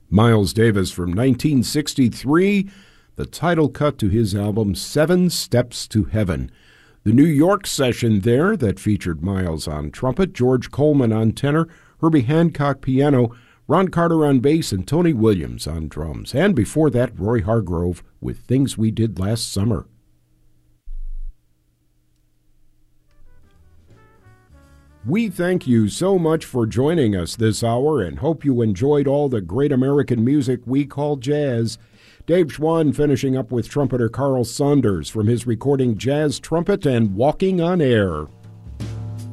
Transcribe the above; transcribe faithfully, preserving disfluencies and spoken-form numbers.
Miles Davis from nineteen sixty-three, the title cut to his album Seven Steps to Heaven. The New York session there that featured Miles on trumpet, George Coleman on tenor, Herbie Hancock piano, Ron Carter on bass, and Tony Williams on drums. And before that, Roy Hargrove with Things We Did Last Summer. We thank you so much for joining us this hour and hope you enjoyed all the great American music we call jazz. Dave Schwann finishing up with trumpeter Carl Saunders from his recording Jazz Trumpet and Walking on Air.